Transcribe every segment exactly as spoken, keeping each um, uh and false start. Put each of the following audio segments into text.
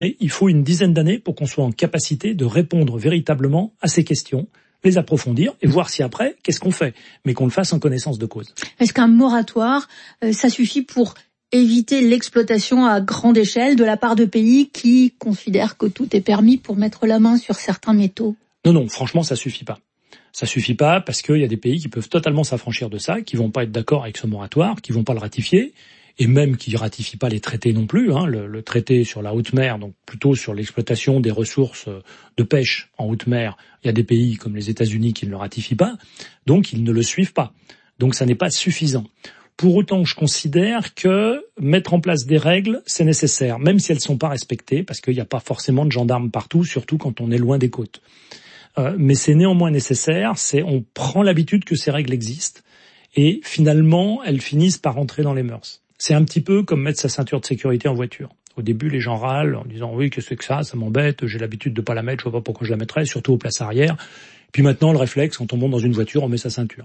Et il faut une dizaine d'années pour qu'on soit en capacité de répondre véritablement à ces questions, les approfondir et voir si après, qu'est-ce qu'on fait, mais qu'on le fasse en connaissance de cause. Est-ce qu'un moratoire, euh, ça suffit pour éviter l'exploitation à grande échelle de la part de pays qui considèrent que tout est permis pour mettre la main sur certains métaux? Non, non, franchement, ça suffit pas. Ça suffit pas parce qu'il y a des pays qui peuvent totalement s'affranchir de ça, qui vont pas être d'accord avec ce moratoire, qui vont pas le ratifier, et même qui ratifient pas les traités non plus. Hein, le, le traité sur la haute mer, donc plutôt sur l'exploitation des ressources de pêche en haute mer, il y a des pays comme les États-Unis qui ne le ratifient pas, donc ils ne le suivent pas. Donc ça n'est pas suffisant. Pour autant, je considère que mettre en place des règles, c'est nécessaire, même si elles ne sont pas respectées, parce qu'il n'y a pas forcément de gendarmes partout, surtout quand on est loin des côtes. Euh, mais c'est néanmoins nécessaire, c'est on prend l'habitude que ces règles existent, et finalement, elles finissent par entrer dans les mœurs. C'est un petit peu comme mettre sa ceinture de sécurité en voiture. Au début, les gens râlent en disant « oui, qu'est-ce que c'est que ça, ça m'embête, j'ai l'habitude de pas la mettre, je vois pas pourquoi je la mettrais, surtout aux places arrière ». Puis maintenant, le réflexe, quand on monte dans une voiture, on met sa ceinture.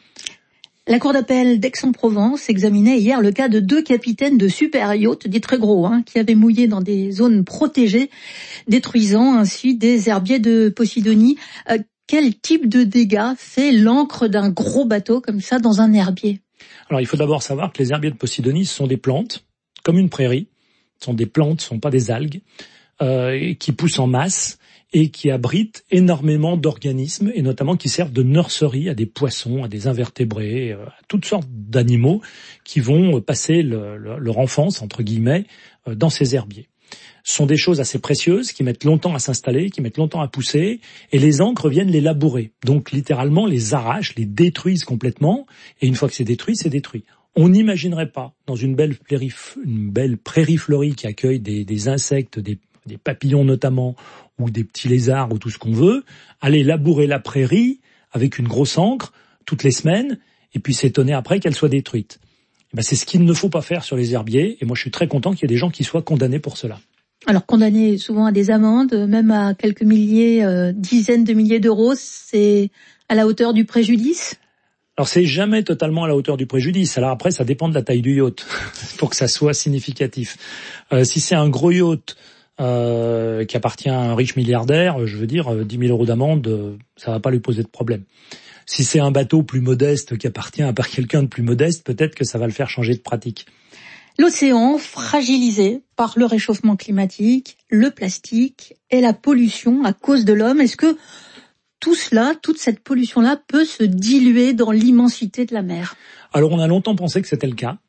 La cour d'appel d'Aix-en-Provence examinait hier le cas de deux capitaines de super yachts, des très gros, hein, qui avaient mouillé dans des zones protégées, détruisant ainsi des herbiers de Posidonie. Euh, quel type de dégâts fait l'encre d'un gros bateau comme ça dans un herbier? Alors, il faut d'abord savoir que les herbiers de Posidonie sont des plantes, comme une prairie. Ce sont des plantes, ce ne sont pas des algues, euh, qui poussent en masse et qui abritent énormément d'organismes, et notamment qui servent de nurserie à des poissons, à des invertébrés, à toutes sortes d'animaux qui vont passer le, le, leur enfance, entre guillemets, dans ces herbiers. Ce sont des choses assez précieuses qui mettent longtemps à s'installer, qui mettent longtemps à pousser, et les ancres viennent les labourer. Donc littéralement les arrachent, les détruisent complètement, et une fois que c'est détruit, c'est détruit. On n'imaginerait pas, dans une belle prairie, une belle prairie fleurie qui accueille des, des insectes, des, des papillons notamment, ou des petits lézards, ou tout ce qu'on veut, aller labourer la prairie avec une grosse ancre toutes les semaines, et puis s'étonner après qu'elle soit détruite. Et ben, c'est ce qu'il ne faut pas faire sur les herbiers, et moi je suis très content qu'il y ait des gens qui soient condamnés pour cela. Alors condamnés souvent à des amendes, même à quelques milliers, euh, dizaines de milliers d'euros, c'est à la hauteur du préjudice? Alors c'est jamais totalement à la hauteur du préjudice. Alors après, ça dépend de la taille du yacht pour que ça soit significatif. Euh, si c'est un gros yacht euh, qui appartient à un riche milliardaire, je veux dire, dix mille euros d'amende, euh, ça va pas lui poser de problème. Si c'est un bateau plus modeste qui appartient à quelqu'un de plus modeste, peut-être que ça va le faire changer de pratique. L'océan fragilisé par le réchauffement climatique, le plastique et la pollution à cause de l'homme. Est-ce que tout cela, toute cette pollution-là peut se diluer dans l'immensité de la mer? Alors on a longtemps pensé que c'était le cas.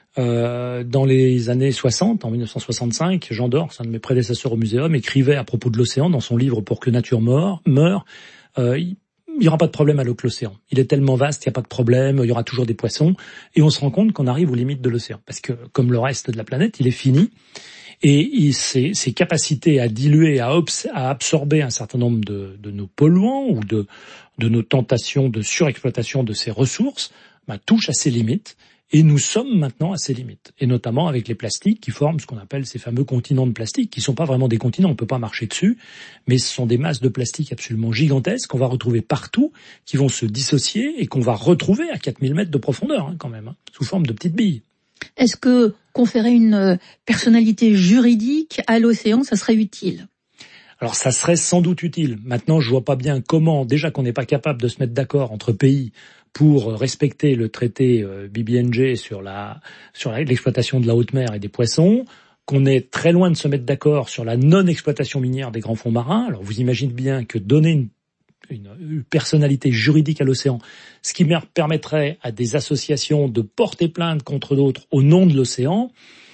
Euh, dans les années soixante, en dix-neuf cent soixante-cinq, Jean Dors, un de mes prédécesseurs au muséum, écrivait à propos de l'océan dans son livre « Pour que nature meure », meure euh, il n'y aura pas de problème avec l'océan. Il est tellement vaste, il n'y a pas de problème, il y aura toujours des poissons. Et on se rend compte qu'on arrive aux limites de l'océan. Parce que, comme le reste de la planète, il est fini. Et il, ses, ses capacités à diluer, à, obs, à absorber un certain nombre de, de nos polluants ou de, de nos tentations de surexploitation de ces ressources, bah, touchent à ses limites. Et nous sommes maintenant à ces limites, et notamment avec les plastiques qui forment ce qu'on appelle ces fameux continents de plastique, qui ne sont pas vraiment des continents, on ne peut pas marcher dessus, mais ce sont des masses de plastique absolument gigantesques qu'on va retrouver partout, qui vont se dissocier et qu'on va retrouver à quatre mille mètres de profondeur hein, quand même, hein, sous forme de petites billes. Est-ce que conférer une personnalité juridique à l'océan, ça serait utile ? Alors ça serait sans doute utile. Maintenant, je vois pas bien comment, déjà qu'on n'est pas capable de se mettre d'accord entre pays pour respecter le traité B B N J sur la sur l'exploitation de la haute mer et des poissons, qu'on est très loin de se mettre d'accord sur la non-exploitation minière des grands fonds marins. Alors vous imaginez bien que donner une, une, une personnalité juridique à l'océan, ce qui permettrait à des associations de porter plainte contre d'autres au nom de l'océan,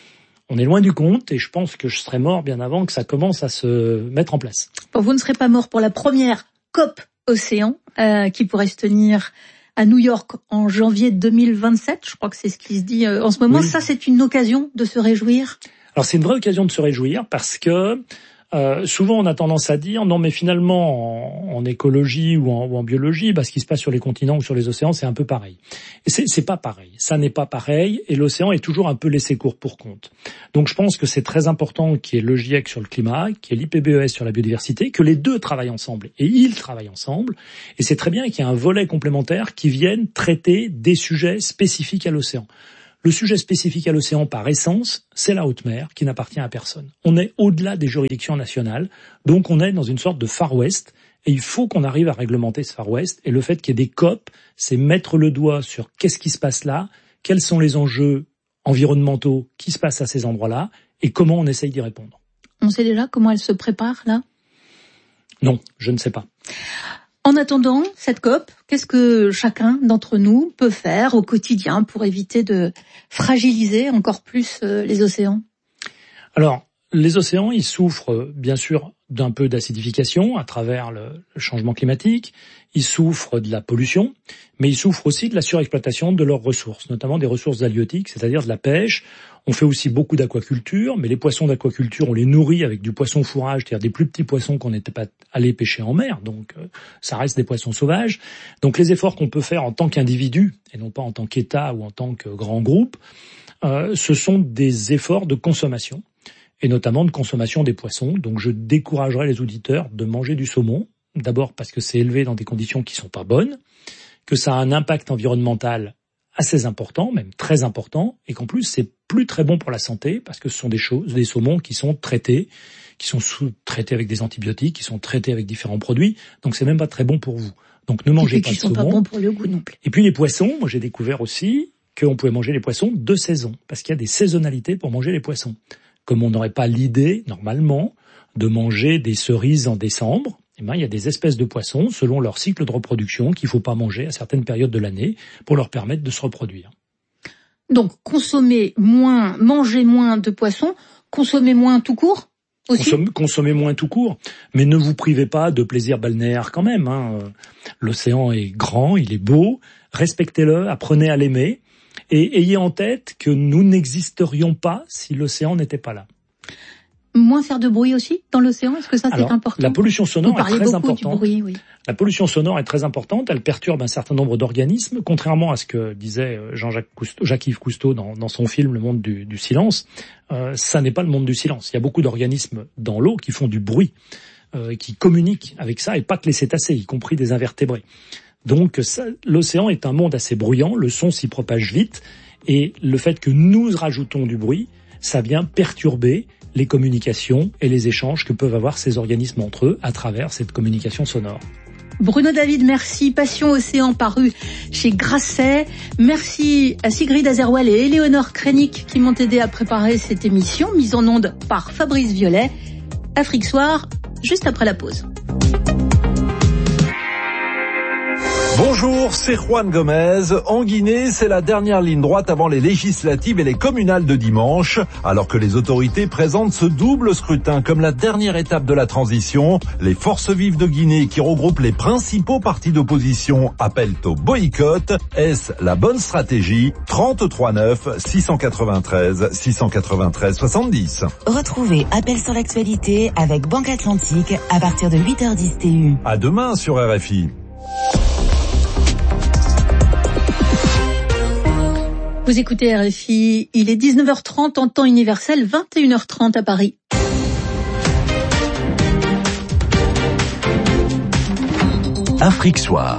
on est loin du compte et je pense que je serais mort bien avant que ça commence à se mettre en place. Bon, vous ne serez pas mort pour la première COP Océan euh, qui pourrait se tenir à New York en janvier deux mille vingt-sept. Je crois que c'est ce qui se dit euh, en ce moment. Oui. Ça, c'est une occasion de se réjouir. Alors, c'est une vraie occasion de se réjouir parce que euh, souvent, on a tendance à dire non, mais finalement, en, en écologie ou en, ou en biologie, bah, ce qui se passe sur les continents ou sur les océans, c'est un peu pareil. Et c'est, c'est pas pareil. Ça n'est pas pareil et l'océan est toujours un peu laissé court pour compte. Donc, je pense que c'est très important qu'il y ait le GIEC sur le climat, qu'il y ait l'I P B E S sur la biodiversité, que les deux travaillent ensemble. Et ils travaillent ensemble. Et c'est très bien qu'il y ait un volet complémentaire qui vienne traiter des sujets spécifiques à l'océan. Le sujet spécifique à l'océan par essence, c'est la haute mer qui n'appartient à personne. On est au-delà des juridictions nationales, donc on est dans une sorte de Far West, et il faut qu'on arrive à réglementer ce Far West. Et le fait qu'il y ait des C O P, c'est mettre le doigt sur qu'est-ce qui se passe là, quels sont les enjeux environnementaux qui se passent à ces endroits-là, et comment on essaye d'y répondre. On sait déjà comment elle se prépare, là ? Non, je ne sais pas. En attendant cette C O P, qu'est-ce que chacun d'entre nous peut faire au quotidien pour éviter de fragiliser encore plus les océans ? Alors, les océans, ils souffrent bien sûr d'un peu d'acidification à travers le changement climatique, ils souffrent de la pollution, mais ils souffrent aussi de la surexploitation de leurs ressources, notamment des ressources halieutiques, c'est-à-dire de la pêche. On fait aussi beaucoup d'aquaculture, mais les poissons d'aquaculture, on les nourrit avec du poisson fourrage, c'est-à-dire des plus petits poissons qu'on n'était pas allé pêcher en mer, donc euh, ça reste des poissons sauvages. Donc les efforts qu'on peut faire en tant qu'individu, et non pas en tant qu'État ou en tant que grand groupe, euh, ce sont des efforts de consommation, et notamment de consommation des poissons. Donc je découragerais les auditeurs de manger du saumon, d'abord parce que c'est élevé dans des conditions qui sont pas bonnes, que ça a un impact environnemental assez important, même très important, et qu'en plus c'est plus très bon pour la santé parce que ce sont des choses, des saumons qui sont traités, qui sont sous-traités avec des antibiotiques, qui sont traités avec différents produits, donc c'est même pas très bon pour vous. Donc ne mangez pas de saumon. Qui sont pas bons pour le goût non plus. Et puis les poissons, moi j'ai découvert aussi qu'on pouvait manger les poissons de saison, parce qu'il y a des saisonnalités pour manger les poissons. Comme on n'aurait pas l'idée, normalement, de manger des cerises en décembre, eh ben, il y a des espèces de poissons, selon leur cycle de reproduction, qu'il ne faut pas manger à certaines périodes de l'année pour leur permettre de se reproduire. Donc, consommer moins, manger moins de poissons, consommer moins tout court aussi ? Consomme, Consommer moins tout court, mais ne vous privez pas de plaisir balnéaire quand même. Hein. L'océan est grand, il est beau, respectez-le, apprenez à l'aimer, et ayez en tête que nous n'existerions pas si l'océan n'était pas là. Moins faire de bruit aussi dans l'océan, est-ce que ça Alors, c'est important ? La pollution sonore est très importante. Du bruit, oui. La pollution sonore est très importante, elle perturbe un certain nombre d'organismes, contrairement à ce que disait Jean-Jacques Cousteau, Jacques-Yves Cousteau dans, dans son film Le Monde du, du silence. Euh, ça n'est pas le monde du silence. Il y a beaucoup d'organismes dans l'eau qui font du bruit, euh, qui communiquent avec ça, et pas que les cétacés, y compris des invertébrés. Donc ça, l'océan est un monde assez bruyant, le son s'y propage vite, et le fait que nous rajoutons du bruit, ça vient perturber les communications et les échanges que peuvent avoir ces organismes entre eux à travers cette communication sonore. Bruno David, merci. Passion Océan paru chez Grasset. Merci à Sigrid Azerwal et Éléonore Krenik qui m'ont aidé à préparer cette émission, mise en onde par Fabrice Violet. Afrique Soir, juste après la pause. Bonjour, c'est Juan Gomez. En Guinée, c'est la dernière ligne droite avant les législatives et les communales de dimanche. Alors que les autorités présentent ce double scrutin comme la dernière étape de la transition, les forces vives de Guinée qui regroupent les principaux partis d'opposition appellent au boycott. Est-ce la bonne stratégie ? trente-trois neuf, six cent quatre-vingt-treize, six cent quatre-vingt-treize, soixante-dix. Retrouvez Appel sur l'actualité avec Banque Atlantique à partir de huit heures dix T U. À demain sur R F I. Vous écoutez R F I, il est dix-neuf heures trente en temps universel, vingt et une heures trente à Paris. Afrique Soir.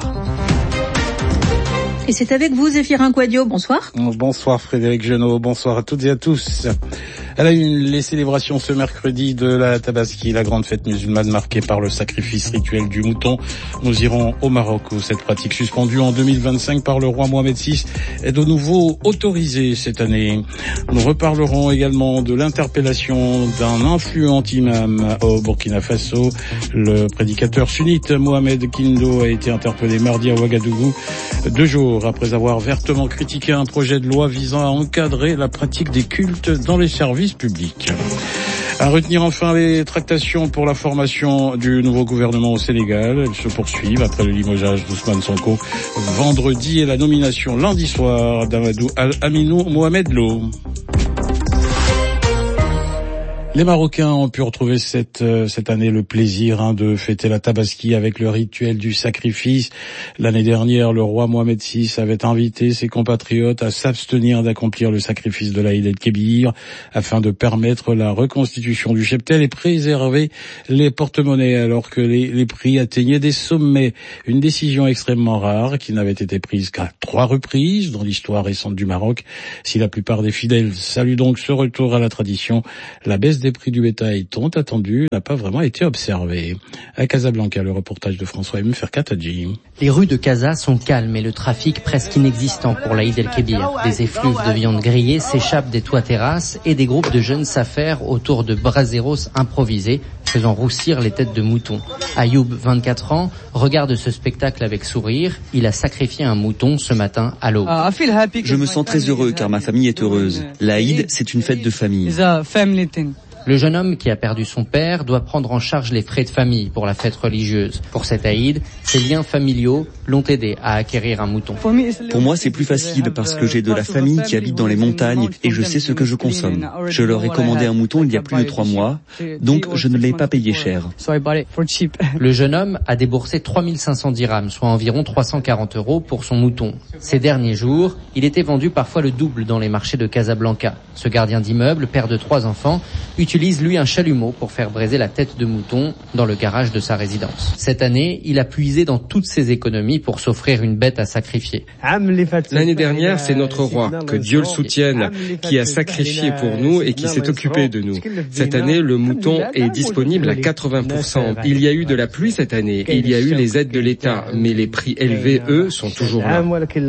Et c'est avec vous, Zéphirin Quadio. Bonsoir. Bonsoir Frédéric Genot, bonsoir à toutes et à tous. Elle a eu les célébrations ce mercredi de la Tabaski, la grande fête musulmane marquée par le sacrifice rituel du mouton. Nous irons au Maroc où cette pratique suspendue en deux mille vingt-cinq par le roi Mohamed six est de nouveau autorisée cette année. Nous reparlerons également de l'interpellation d'un influent imam au Burkina Faso. Le prédicateur sunnite Mohamed Kindo a été interpellé mardi à Ouagadougou, deux jours après avoir vertement critiqué un projet de loi visant à encadrer la pratique des cultes dans les services public. À retenir enfin les tractations pour la formation du nouveau gouvernement au Sénégal. Elles se poursuivent après le limogeage d'Ousmane Sonko vendredi et la nomination lundi soir d'Amadou Al-Aminou Mohamed Lo. Les Marocains ont pu retrouver cette euh, cette année le plaisir hein, de fêter la Tabaski avec le rituel du sacrifice. L'année dernière, le roi Mohamed six avait invité ses compatriotes à s'abstenir d'accomplir le sacrifice de l'Aïd el-Kébir afin de permettre la reconstitution du cheptel et préserver les porte-monnaies alors que les, les prix atteignaient des sommets. Une décision extrêmement rare qui n'avait été prise qu'à trois reprises dans l'histoire récente du Maroc. Si la plupart des fidèles saluent donc ce retour à la tradition, la baisse des prix du bétail tant attendu n'a pas vraiment été observée. À Casablanca, le reportage de François M. Ferkatadji. Les rues de Casa sont calmes et le trafic presque inexistant pour l'Aïd el-Kébir. Des effluves de viande grillée s'échappent des toits terrasses et des groupes de jeunes s'affairent autour de braseros improvisés, faisant roussir les têtes de moutons. Ayoub, vingt-quatre ans, regarde ce spectacle avec sourire. Il a sacrifié un mouton ce matin à l'aube. Je me sens très heureux car ma famille est heureuse. L'Aïd, c'est une fête de famille. Le jeune homme qui a perdu son père doit prendre en charge les frais de famille pour la fête religieuse. Pour cet Aïd, ses liens familiaux l'ont aidé à acquérir un mouton. Pour moi, c'est plus facile parce que j'ai de la famille qui habite dans les montagnes et je sais ce que je consomme. Je leur ai commandé un mouton il y a plus de trois mois, donc je ne l'ai pas payé cher. Le jeune homme a déboursé trois mille cinq cents dirhams, soit environ trois cent quarante euros pour son mouton. Ces derniers jours, il était vendu parfois le double dans les marchés de Casablanca. Ce gardien d'immeuble, père de trois enfants, utilise lui un chalumeau pour faire braiser la tête de mouton dans le garage de sa résidence. Cette année, il a puisé dans toutes ses économies pour s'offrir une bête à sacrifier. L'année dernière, c'est notre roi, que Dieu le soutienne, qui a sacrifié pour nous et qui s'est occupé de nous. Cette année, le mouton est disponible à quatre-vingts pour cent. Il y a eu de la pluie cette année et il y a eu les aides de l'État, mais les prix élevés, eux, sont toujours là.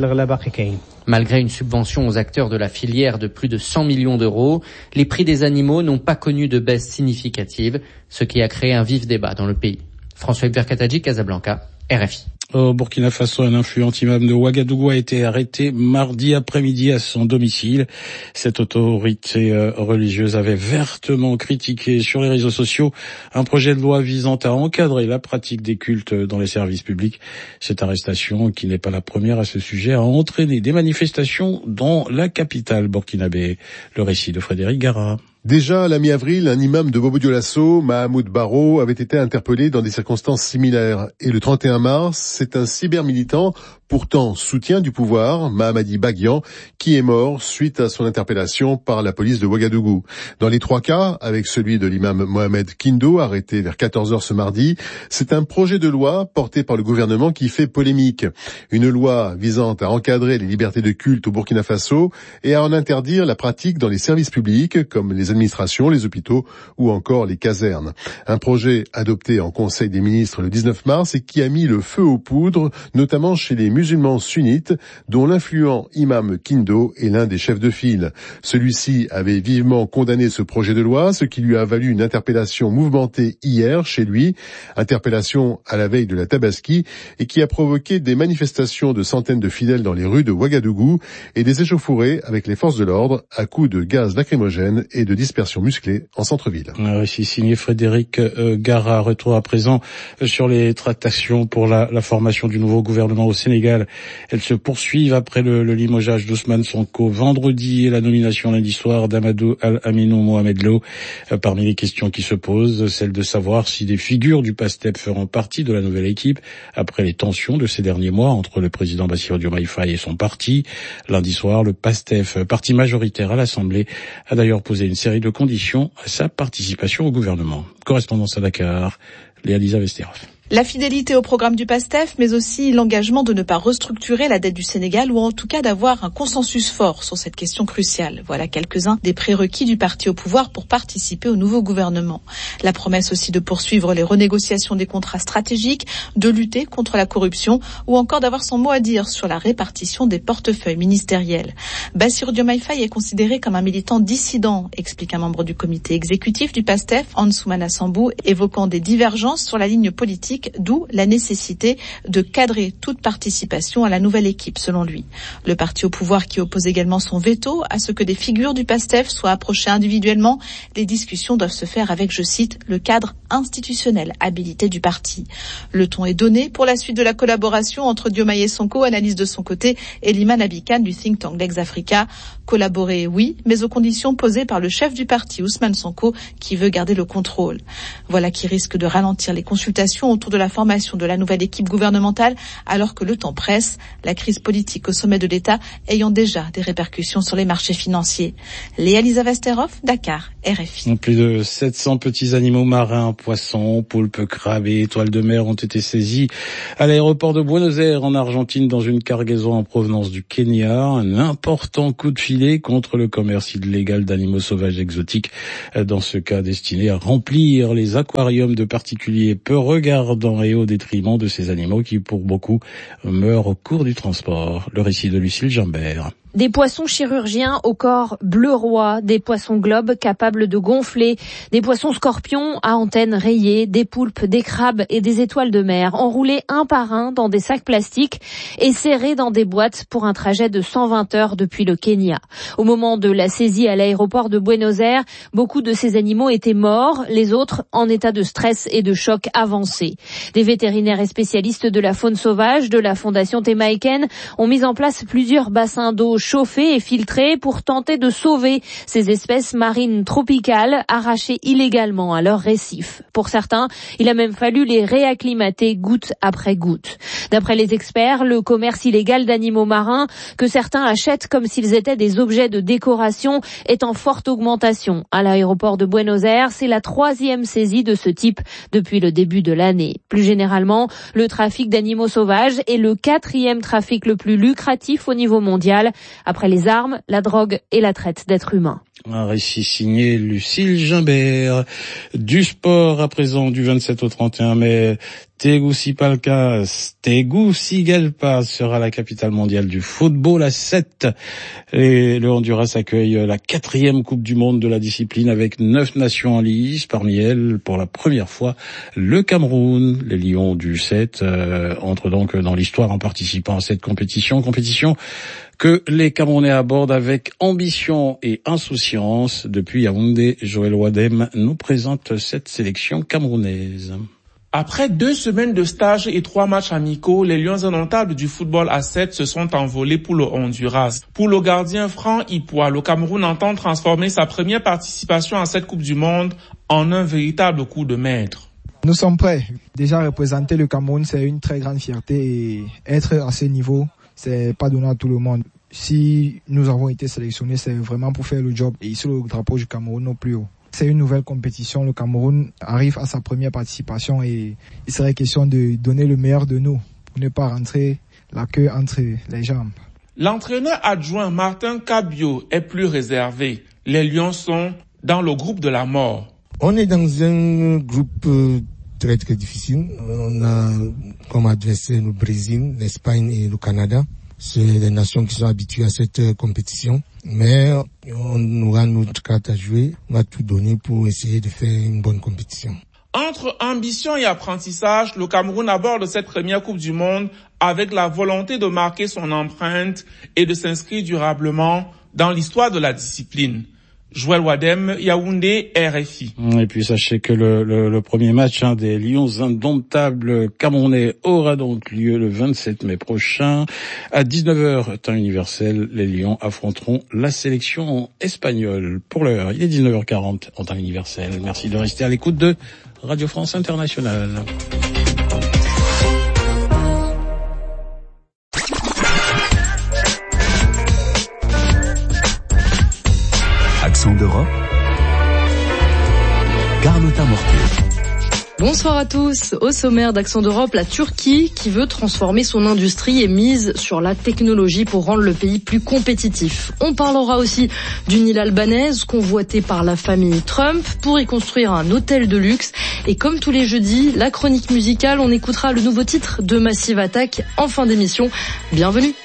Malgré une subvention aux acteurs de la filière de plus de cent millions d'euros, les prix des animaux n'ont pas connu de baisse significative, ce qui a créé un vif débat dans le pays. François Berkatadji, Casablanca, R F I. Au Burkina Faso, un influent imam de Ouagadougou a été arrêté mardi après-midi à son domicile. Cette autorité religieuse avait vertement critiqué sur les réseaux sociaux un projet de loi visant à encadrer la pratique des cultes dans les services publics. Cette arrestation, qui n'est pas la première à ce sujet, a entraîné des manifestations dans la capitale burkinabé. Le récit de Frédéric Gara. Déjà, à la mi-avril, un imam de Bobo-Dioulasso, Mahamoud Baro, avait été interpellé dans des circonstances similaires. Et le trente et un mars, c'est un cybermilitant, pourtant soutien du pouvoir, Mahamadi Baguian, qui est mort suite à son interpellation par la police de Ouagadougou. Dans les trois cas, avec celui de l'imam Mohamed Kindo, arrêté vers quatorze heures ce mardi, c'est un projet de loi porté par le gouvernement qui fait polémique. Une loi visant à encadrer les libertés de culte au Burkina Faso et à en interdire la pratique dans les services publics, comme les administrations, les hôpitaux ou encore les casernes. Un projet adopté en Conseil des ministres le dix-neuf mars et qui a mis le feu aux poudres, notamment chez les musulmans sunnites, dont l'influent imam Kindo est l'un des chefs de file. Celui-ci avait vivement condamné ce projet de loi, ce qui lui a valu une interpellation mouvementée hier chez lui, interpellation à la veille de la Tabaski, et qui a provoqué des manifestations de centaines de fidèles dans les rues de Ouagadougou et des échauffourées avec les forces de l'ordre à coups de gaz lacrymogène et de dispersion musclée en centre-ville. Un récit signé Frédéric euh, Gara. Retour à présent euh, sur les tractations pour la, la formation du nouveau gouvernement au Sénégal. Elles se poursuivent après le, le limogeage d'Ousmane Sonko vendredi et la nomination lundi soir d'Amadou Al-Aminou Mohamed Lo. Euh, parmi les questions qui se posent, celle de savoir si des figures du PASTEF feront partie de la nouvelle équipe après les tensions de ces derniers mois entre le président Bassirou Diomaye Faye et son parti. Lundi soir, le PASTEF, parti majoritaire à l'Assemblée, a d'ailleurs posé une série de conditions à sa participation au gouvernement. Correspondance à Dakar, Léa-Lisa Vesterhoff. La fidélité au programme du PASTEF, mais aussi l'engagement de ne pas restructurer la dette du Sénégal ou en tout cas d'avoir un consensus fort sur cette question cruciale. Voilà quelques-uns des prérequis du parti au pouvoir pour participer au nouveau gouvernement. La promesse aussi de poursuivre les renégociations des contrats stratégiques, de lutter contre la corruption ou encore d'avoir son mot à dire sur la répartition des portefeuilles ministériels. Bassirou Diomaye Faye est considéré comme un militant dissident, explique un membre du comité exécutif du PASTEF, Ansoumana Sambou, évoquant des divergences sur la ligne politique politique, d'où la nécessité de cadrer toute participation à la nouvelle équipe, selon lui. Le parti au pouvoir qui oppose également son veto à ce que des figures du PASTEF soient approchées individuellement. Les discussions doivent se faire avec, je cite, le cadre institutionnel habilité du parti. Le ton est donné pour la suite de la collaboration entre Diomaye Sonko, analyse de son côté, et Liman Abikan du think tank Lex Africa. Collaborer, oui, mais aux conditions posées par le chef du parti, Ousmane Sonko, qui veut garder le contrôle. Voilà qui risque de ralentir les consultations autour de la formation de la nouvelle équipe gouvernementale, alors que le temps presse, la crise politique au sommet de l'État ayant déjà des répercussions sur les marchés financiers. Léa Lisa Vesterov, Dakar, R F I. Plus de sept cents petits animaux marins, poissons, poulpes, crabes et étoiles de mer ont été saisis à l'aéroport de Buenos Aires en Argentine dans une cargaison en provenance du Kenya. Un important coup de filet contre le commerce illégal d'animaux sauvages exotiques, dans ce cas destiné à remplir les aquariums de particuliers peu regardants et au détriment de ces animaux qui, pour beaucoup, meurent au cours du transport. Le récit de Lucille Jambert. Des poissons chirurgiens au corps bleu roi, des poissons globes capables de gonfler, des poissons scorpions à antennes rayées, des poulpes, des crabes et des étoiles de mer, enroulés un par un dans des sacs plastiques et serrés dans des boîtes pour un trajet de cent vingt heures depuis le Kenya. Au moment de la saisie à l'aéroport de Buenos Aires, beaucoup de ces animaux étaient morts, les autres en état de stress et de choc avancé. Des vétérinaires et spécialistes de la faune sauvage de la Fondation Temaiken ont mis en place plusieurs bassins d'eau chauffés et filtrés pour tenter de sauver ces espèces marines tropicales arrachées illégalement à leurs récifs. Pour certains, il a même fallu les réacclimater goutte après goutte. D'après les experts, le commerce illégal d'animaux marins, que certains achètent comme s'ils étaient des objets de décoration, est en forte augmentation. À l'aéroport de Buenos Aires, c'est la troisième saisie de ce type depuis le début de l'année. Plus généralement, le trafic d'animaux sauvages est le quatrième trafic le plus lucratif au niveau mondial, après les armes, la drogue et la traite d'êtres humains. Un récit signé Lucille Gimbert. Du sport à présent, du vingt-sept au trente et un mai, Tegucigalpa, Tegucigalpa sera la capitale mondiale du football à sept. Et le Honduras accueille la quatrième Coupe du Monde de la discipline avec neuf nations en lice. Parmi elles, pour la première fois, le Cameroun. Les Lions du sept euh, entrent donc dans l'histoire en participant à cette compétition. Compétition que les Camerounais abordent avec ambition et insouciance. Depuis Yaoundé, Joël Wadem nous présente cette sélection camerounaise. Après deux semaines de stage et trois matchs amicaux, les Lions indomptables du football à sept se sont envolés pour le Honduras. Pour le gardien Franck Ipoua, le Cameroun entend transformer sa première participation à cette Coupe du Monde en un véritable coup de maître. Nous sommes prêts. Déjà représenter le Cameroun, c'est une très grande fierté et être à ce niveau, c'est pas donné à tout le monde. Si nous avons été sélectionnés, c'est vraiment pour faire le job et ici le drapeau du Cameroun au plus haut. C'est une nouvelle compétition. Le Cameroun arrive à sa première participation et il serait question de donner le meilleur de nous pour ne pas rentrer la queue entre les jambes. L'entraîneur adjoint Martin Cabio est plus réservé. Les Lions sont dans le groupe de la mort. On est dans un groupe très très difficile. On a comme adversaire le Brésil, l'Espagne et le Canada. C'est les nations qui sont habituées à cette compétition. Mais on aura notre carte à jouer. On va tout donner pour essayer de faire une bonne compétition. Entre ambition et apprentissage, le Cameroun aborde cette première Coupe du Monde avec la volonté de marquer son empreinte et de s'inscrire durablement dans l'histoire de la discipline. Joël Wadem, Yaoundé, R F I. Et puis sachez que le, le, le premier match hein, des Lions indomptables camerounais aura donc lieu le vingt-sept mai prochain. À dix-neuf heures, temps universel, les Lions affronteront la sélection espagnole. Pour l'heure, il est dix-neuf heures quarante en temps universel. Merci de rester à l'écoute de Radio France Internationale. Accent d'Europe, Carlotta Mortier. Bonsoir à tous. Au sommaire d'Accent d'Europe, la Turquie qui veut transformer son industrie et mise sur la technologie pour rendre le pays plus compétitif. On parlera aussi d'une île albanaise convoitée par la famille Trump pour y construire un hôtel de luxe. Et comme tous les jeudis, la chronique musicale, on écoutera le nouveau titre de Massive Attack en fin d'émission. Bienvenue.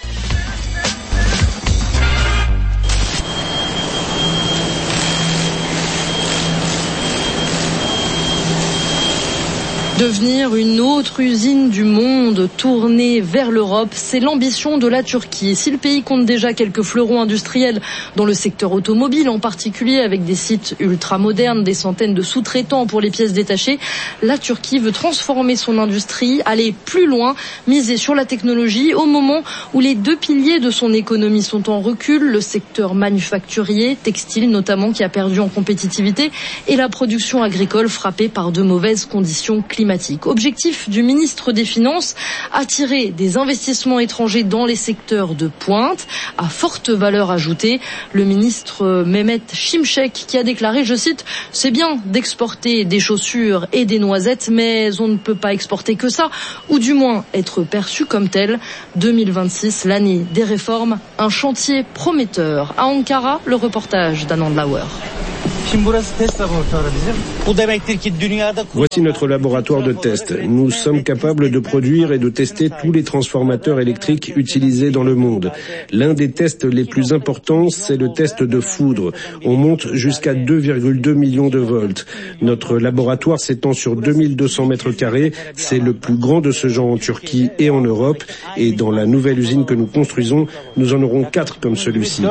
Devenir une autre usine du monde, tournée vers l'Europe, c'est l'ambition de la Turquie. Si le pays compte déjà quelques fleurons industriels dans le secteur automobile, en particulier avec des sites ultra-modernes, des centaines de sous-traitants pour les pièces détachées, la Turquie veut transformer son industrie, aller plus loin, miser sur la technologie au moment où les deux piliers de son économie sont en recul, le secteur manufacturier, textile notamment, qui a perdu en compétitivité, et la production agricole frappée par de mauvaises conditions climatiques. Objectif du ministre des Finances, attirer des investissements étrangers dans les secteurs de pointe à forte valeur ajoutée. Le ministre Mehmet Şimşek qui a déclaré, je cite, « C'est bien d'exporter des chaussures et des noisettes, mais on ne peut pas exporter que ça, ou du moins être perçu comme tel. » deux mille vingt-six, l'année des réformes, un chantier prometteur. À Ankara, le reportage d'Anand Lauer. Voici notre laboratoire de test. Nous sommes capables de produire et de tester tous les transformateurs électriques utilisés dans le monde. L'un des tests les plus importants, c'est le test de foudre. On monte jusqu'à deux virgule deux millions de volts. Notre laboratoire s'étend sur deux mille deux cents mètres carrés. C'est le plus grand de ce genre en Turquie et en Europe. Et dans la nouvelle usine que nous construisons, nous en aurons quatre comme celui-ci.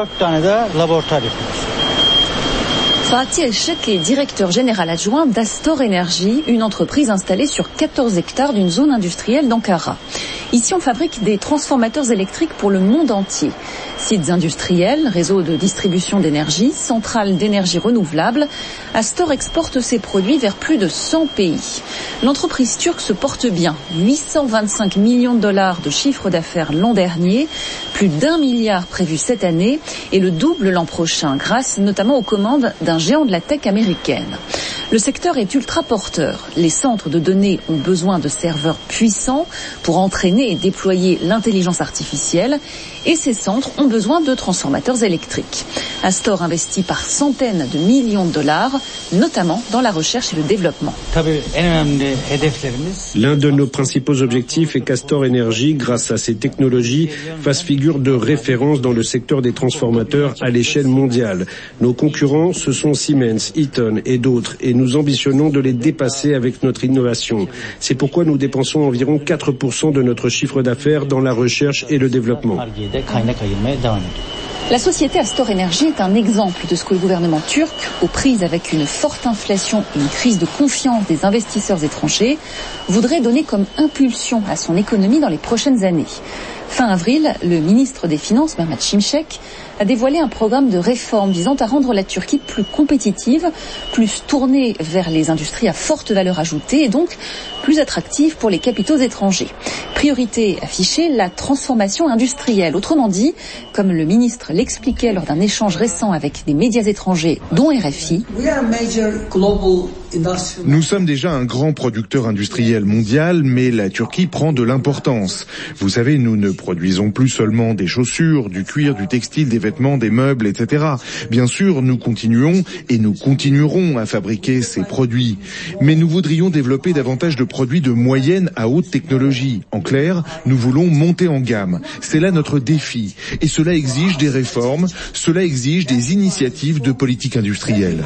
Fatih Elchek est directeur général adjoint d'Astor Energy, une entreprise installée sur quatorze hectares d'une zone industrielle d'Ankara. Ici, on fabrique des transformateurs électriques pour le monde entier. Sites industriels, réseaux de distribution d'énergie, centrales d'énergie renouvelable, Astor exporte ses produits vers plus de cent pays. L'entreprise turque se porte bien. huit cent vingt-cinq millions de dollars de chiffre d'affaires l'an dernier, plus d'un milliard prévu cette année et le double l'an prochain, grâce notamment aux commandes d'un géant de la tech américaine. Le secteur est ultra porteur. Les centres de données ont besoin de serveurs puissants pour entraîner et déployer l'intelligence artificielle et ces centres ont besoin de transformateurs électriques. Astor investit par centaines de millions de dollars, notamment dans la recherche et le développement. L'un de nos principaux objectifs est qu'Astor Energy, grâce à ses technologies, fasse figure de référence dans le secteur des transformateurs à l'échelle mondiale. Nos concurrents, ce sont Siemens, Eaton et d'autres, et nous ambitionnons de les dépasser avec notre innovation. C'est pourquoi nous dépensons environ quatre pour cent de notre chiffre d'affaires dans la recherche et le développement. La société Astor Energy est un exemple de ce que le gouvernement turc, aux prises avec une forte inflation et une crise de confiance des investisseurs étrangers, voudrait donner comme impulsion à son économie dans les prochaines années. Fin avril, le ministre des Finances, Mehmet Şimşek, a dévoilé un programme de réforme visant à rendre la Turquie plus compétitive, plus tournée vers les industries à forte valeur ajoutée et donc plus attractive pour les capitaux étrangers. Priorité affichée, la transformation industrielle. Autrement dit, comme le ministre l'expliquait lors d'un échange récent avec des médias étrangers, dont R F I, nous sommes déjà un grand producteur industriel mondial, mais la Turquie prend de l'importance. Vous savez, nous ne produisons plus seulement des chaussures, du cuir, du textile, des vêtements, des meubles, et cetera. Bien sûr, nous continuons et nous continuerons à fabriquer ces produits. Mais nous voudrions développer davantage de produits de moyenne à haute technologie. En clair, nous voulons monter en gamme. C'est là notre défi. Et cela exige des réformes, cela exige des initiatives de politique industrielle.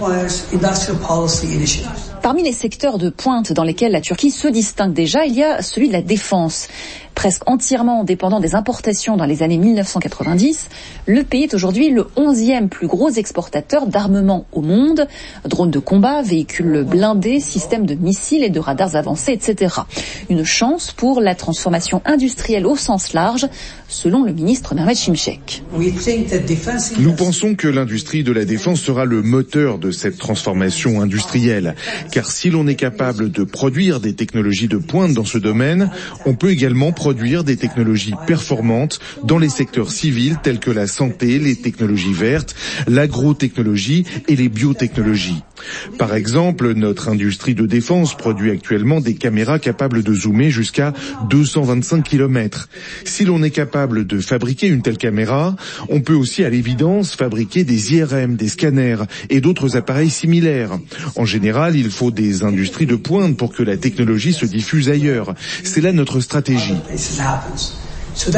Parmi les secteurs de pointe dans lesquels la Turquie se distingue déjà, il y a celui de la défense. Presque entièrement dépendant des importations dans les années mille neuf cent quatre-vingt-dix, le pays est aujourd'hui le onzième plus gros exportateur d'armement au monde. Drones de combat, véhicules blindés, systèmes de missiles et de radars avancés, et cetera. Une chance pour la transformation industrielle au sens large, selon le ministre Mehmet Şimşek. Nous pensons que l'industrie de la défense sera le moteur de cette transformation industrielle. Car si l'on est capable de produire des technologies de pointe dans ce domaine, on peut également produire des technologies performantes dans les secteurs civils tels que la santé, les technologies vertes, l'agrotechnologie et les biotechnologies. Par exemple, notre industrie de défense produit actuellement des caméras capables de zoomer jusqu'à deux cent vingt-cinq kilomètres. Si l'on est capable de fabriquer une telle caméra, on peut aussi à l'évidence fabriquer des I R M, des scanners et d'autres appareils similaires. En général, il faut des industries de pointe pour que la technologie se diffuse ailleurs. C'est là notre stratégie.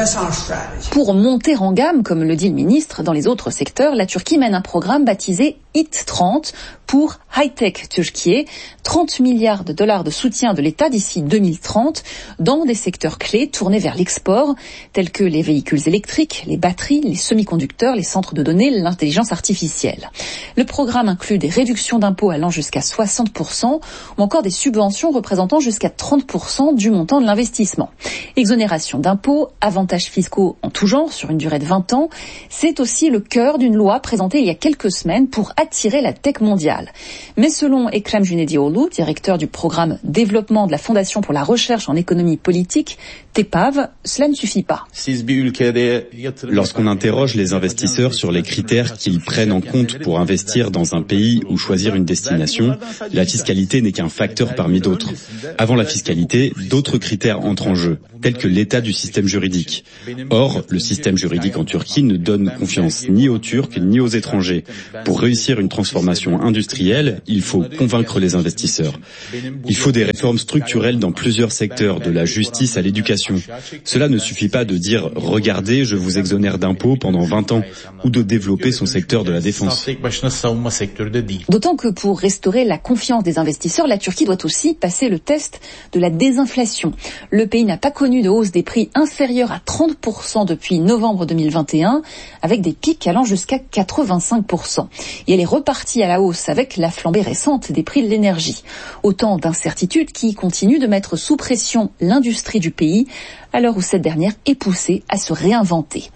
Pour monter en gamme, comme le dit le ministre, dans les autres secteurs, la Turquie mène un programme baptisé Hit trente pour High-Tech Türkiye, trente milliards de dollars de soutien de l'État d'ici deux mille trente dans des secteurs clés tournés vers l'export, tels que les véhicules électriques, les batteries, les semi-conducteurs, les centres de données, l'intelligence artificielle. Le programme inclut des réductions d'impôts allant jusqu'à soixante pour cent ou encore des subventions représentant jusqu'à trente pour cent du montant de l'investissement. Exonération d'impôts, avantages fiscaux en tout genre sur une durée de vingt ans, c'est aussi le cœur d'une loi présentée il y a quelques semaines pour attirer la tech mondiale. Mais selon Ekrem Cüneytioğlu, directeur du programme développement de la Fondation pour la recherche en économie politique, TEPAV, cela ne suffit pas. Lorsqu'on interroge les investisseurs sur les critères qu'ils prennent en compte pour investir dans un pays ou choisir une destination, la fiscalité n'est qu'un facteur parmi d'autres. Avant la fiscalité, d'autres critères entrent en jeu, tels que l'état du système juridique. Or, le système juridique en Turquie ne donne confiance ni aux Turcs ni aux étrangers. Pour réussir une transformation industrielle, il faut convaincre les investisseurs. Il faut des réformes structurelles dans plusieurs secteurs, de la justice à l'éducation. Cela ne suffit pas de dire « Regardez, je vous exonère d'impôts pendant vingt ans » ou de développer son secteur de la défense. D'autant que pour restaurer la confiance des investisseurs, la Turquie doit aussi passer le test de la désinflation. Le pays n'a pas connu de hausse des prix inférieure à trente pour cent depuis novembre deux mille vingt et un, avec des pics allant jusqu'à quatre-vingt-cinq pour cent. Et elle est repartie à la hausse avec la flambée récente des prix de l'énergie. Autant d'incertitudes qui continuent de mettre sous pression l'industrie du pays, à l'heure où cette dernière est poussée à se réinventer.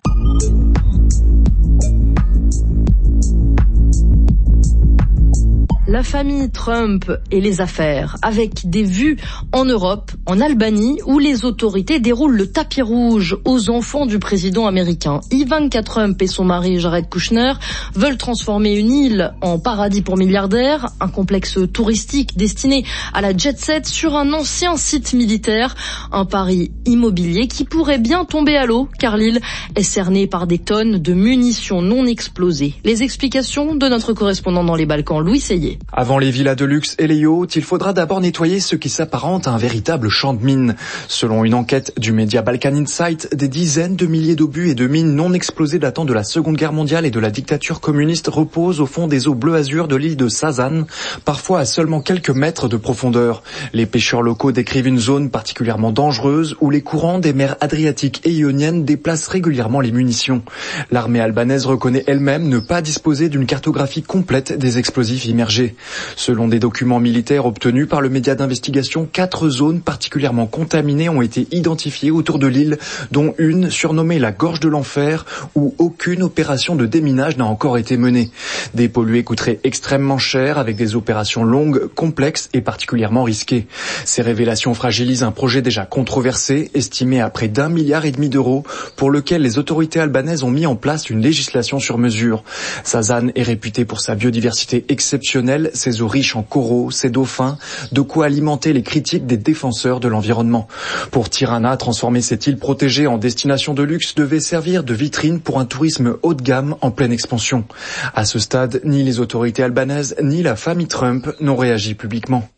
La famille Trump et les affaires, avec des vues en Europe, en Albanie, où les autorités déroulent le tapis rouge aux enfants du président américain. Ivanka Trump et son mari Jared Kushner veulent transformer une île en paradis pour milliardaires, un complexe touristique destiné à la jet-set sur un ancien site militaire, un pari immobilier qui pourrait bien tomber à l'eau, car l'île est cernée par des tonnes de munitions non explosées. Les explications de notre correspondant dans les Balkans, Louis Seyé. Avant les villas de luxe et les yachts, il faudra d'abord nettoyer ce qui s'apparente à un véritable champ de mines. Selon une enquête du média Balkan Insight, des dizaines de milliers d'obus et de mines non explosées datant de la Seconde Guerre mondiale et de la dictature communiste reposent au fond des eaux bleu-azur de l'île de Sazan, parfois à seulement quelques mètres de profondeur. Les pêcheurs locaux décrivent une zone particulièrement dangereuse où les courants des mers Adriatiques et Ioniennes déplacent régulièrement les munitions. L'armée albanaise reconnaît elle-même ne pas disposer d'une cartographie complète des explosifs immergés. Selon des documents militaires obtenus par le média d'investigation, quatre zones particulièrement contaminées ont été identifiées autour de l'île, dont une surnommée la Gorge de l'Enfer, où aucune opération de déminage n'a encore été menée. Dépolluer coûterait extrêmement cher, avec des opérations longues, complexes et particulièrement risquées. Ces révélations fragilisent un projet déjà controversé, estimé à près d'un milliard et demi d'euros, pour lequel les autorités albanaises ont mis en place une législation sur mesure. Sazan est réputé pour sa biodiversité exceptionnelle, ses eaux riches en coraux, ses dauphins, de quoi alimenter les critiques des défenseurs de l'environnement. Pour Tirana, transformer cette île protégée en destination de luxe devait servir de vitrine pour un tourisme haut de gamme en pleine expansion. À ce stade, ni les autorités albanaises ni la famille Trump n'ont réagi publiquement.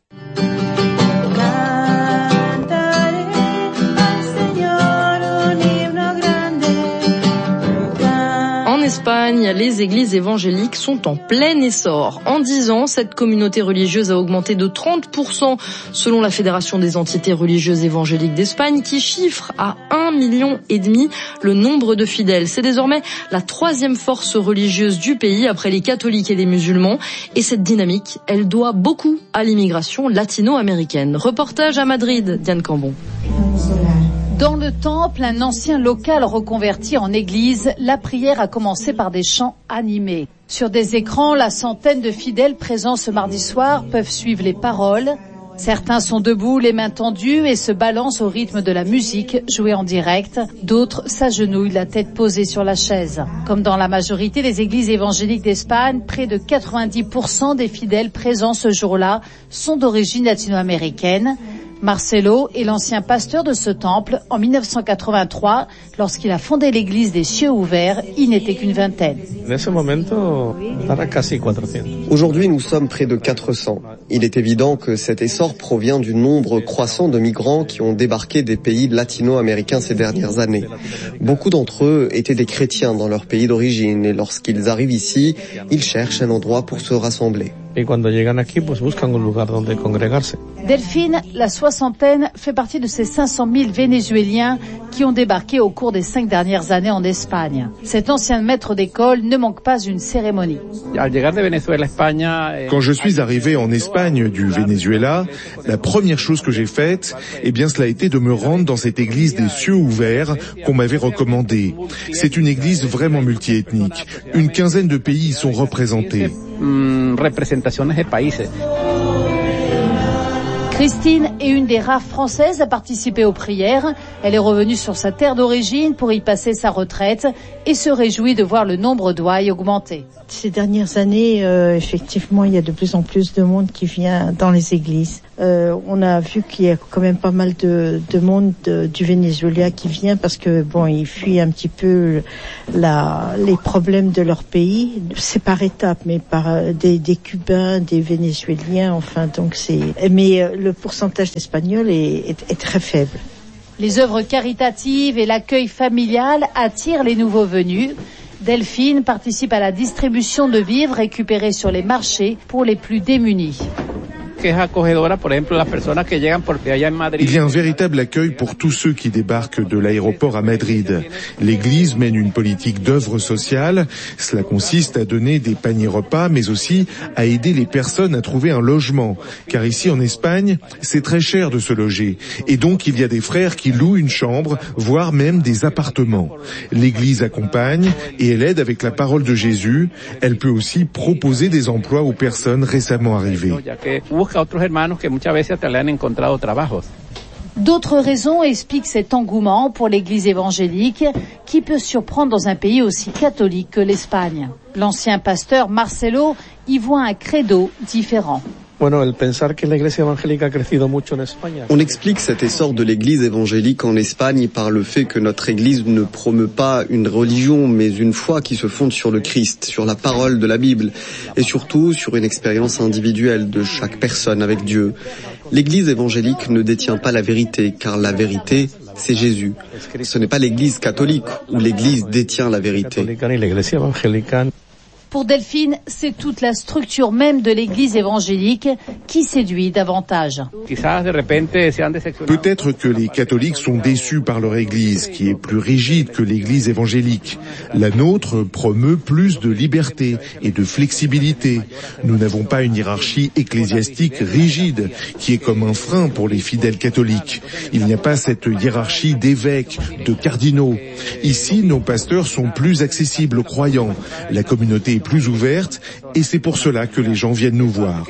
En Espagne, les églises évangéliques sont en plein essor. En dix ans, cette communauté religieuse a augmenté de trente pour cent selon la Fédération des entités religieuses évangéliques d'Espagne, qui chiffre à un million et demi le nombre de fidèles. C'est désormais la troisième force religieuse du pays après les catholiques et les musulmans. Et cette dynamique, elle doit beaucoup à l'immigration latino-américaine. Reportage à Madrid, Diane Cambon. Dans le temple, un ancien local reconverti en église, la prière a commencé par des chants animés. Sur des écrans, la centaine de fidèles présents ce mardi soir peuvent suivre les paroles. Certains sont debout, les mains tendues et se balancent au rythme de la musique jouée en direct. D'autres s'agenouillent, la tête posée sur la chaise. Comme dans la majorité des églises évangéliques d'Espagne, près de quatre-vingt-dix pour cent des fidèles présents ce jour-là sont d'origine latino-américaine. Marcelo est l'ancien pasteur de ce temple. En mille neuf cent quatre-vingt-trois, lorsqu'il a fondé l'église des cieux ouverts, il n'était qu'une vingtaine. Aujourd'hui, nous sommes près de quatre cents. Il est évident que cet essor provient du nombre croissant de migrants qui ont débarqué des pays latino-américains ces dernières années. Beaucoup d'entre eux étaient des chrétiens dans leur pays d'origine et lorsqu'ils arrivent ici, ils cherchent un endroit pour se rassembler. Delphine, la soixantaine, fait partie de ces cinq cent mille Vénézuéliens qui ont débarqué au cours des cinq dernières années en Espagne. Cet ancien maître d'école ne manque pas une cérémonie. Quand je suis arrivé en Espagne du Venezuela, la première chose que j'ai faite, eh bien, cela a été de me rendre dans cette église des cieux ouverts qu'on m'avait recommandée. C'est une église vraiment multiethnique. Une quinzaine de pays y sont représentés. Christine est une des rares Françaises à participer aux prières. Elle est revenue sur sa terre d'origine pour y passer sa retraite et se réjouit de voir le nombre d'ouailles augmenter. Ces dernières années, euh, effectivement, il y a de plus en plus de monde qui vient dans les églises. Euh, on a vu qu'il y a quand même pas mal de, de monde de, du Venezuela qui vient parce que bon, ils fuient un petit peu la, les problèmes de leur pays. C'est par étapes, mais par des, des Cubains, des Vénézuéliens, enfin, donc c'est. Mais euh, le pourcentage d'Espagnols est, est, est très faible. Les œuvres caritatives et l'accueil familial attirent les nouveaux venus. Delphine participe à la distribution de vivres récupérés sur les marchés pour les plus démunis. Il y a un véritable accueil pour tous ceux qui débarquent de l'aéroport à Madrid. L'Église mène une politique d'œuvre sociale. Cela consiste à donner des paniers repas, mais aussi à aider les personnes à trouver un logement. Car ici, en Espagne, c'est très cher de se loger. Et donc, il y a des frères qui louent une chambre, voire même des appartements. L'Église accompagne et elle aide avec la parole de Jésus. Elle peut aussi proposer des emplois aux personnes récemment arrivées. D'autres raisons expliquent cet engouement pour l'église évangélique qui peut surprendre dans un pays aussi catholique que l'Espagne. L'ancien pasteur Marcelo y voit un credo différent. On explique cet essor de l'église évangélique en Espagne par le fait que notre église ne promeut pas une religion, mais une foi qui se fonde sur le Christ, sur la parole de la Bible, et surtout sur une expérience individuelle de chaque personne avec Dieu. L'église évangélique ne détient pas la vérité, car la vérité, c'est Jésus. Ce n'est pas l'église catholique où l'église détient la vérité. Pour Delphine, c'est toute la structure même de l'église évangélique qui séduit davantage. Peut-être que les catholiques sont déçus par leur église, qui est plus rigide que l'église évangélique. La nôtre promeut plus de liberté et de flexibilité. Nous n'avons pas une hiérarchie ecclésiastique rigide, qui est comme un frein pour les fidèles catholiques. Il n'y a pas cette hiérarchie d'évêques, de cardinaux. Ici, nos pasteurs sont plus accessibles aux croyants. La communauté est plus ouverte et c'est pour cela que les gens viennent nous voir.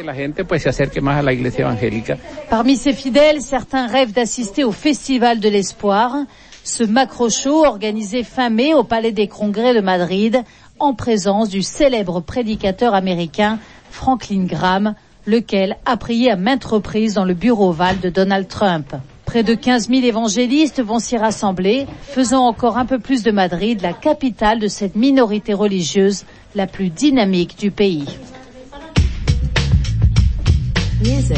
Parmi ces fidèles, certains rêvent d'assister au Festival de l'Espoir, ce macro-show organisé fin mai au Palais des Congrès de Madrid en présence du célèbre prédicateur américain Franklin Graham, lequel a prié à maintes reprises dans le bureau ovale de Donald Trump. Près de quinze mille évangélistes vont s'y rassembler, faisant encore un peu plus de Madrid la capitale de cette minorité religieuse la plus dynamique du pays. Music.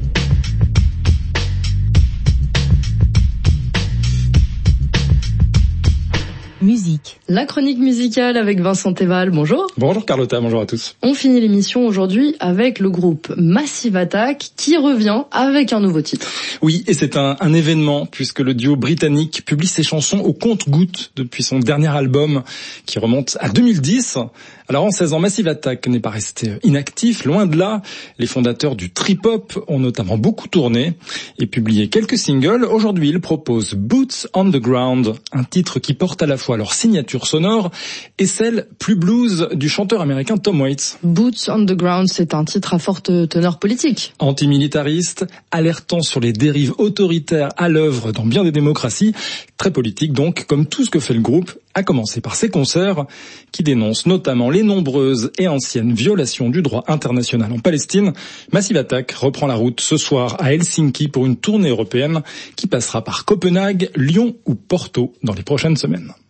Musique. La chronique musicale avec Vincent Teval, bonjour. Bonjour Carlotta, bonjour à tous. On finit l'émission aujourd'hui avec le groupe Massive Attack qui revient avec un nouveau titre. Oui, et c'est un, un événement puisque le duo britannique publie ses chansons au compte-gouttes depuis son dernier album qui remonte à deux mille dix. Alors en seize ans, Massive Attack n'est pas resté inactif, loin de là. Les fondateurs du trip-hop ont notamment beaucoup tourné et publié quelques singles. Aujourd'hui, ils proposent Boots on the Ground, un titre qui porte à la fois leur leur signature sonore est celle plus blues du chanteur américain Tom Waits. Boots on the ground, c'est un titre à forte teneur politique. Antimilitariste, alertant sur les dérives autoritaires à l'œuvre dans bien des démocraties, très politique donc, comme tout ce que fait le groupe, à commencer par ses concerts, qui dénoncent notamment les nombreuses et anciennes violations du droit international en Palestine. Massive Attack reprend la route ce soir à Helsinki pour une tournée européenne qui passera par Copenhague, Lyon ou Porto dans les prochaines semaines.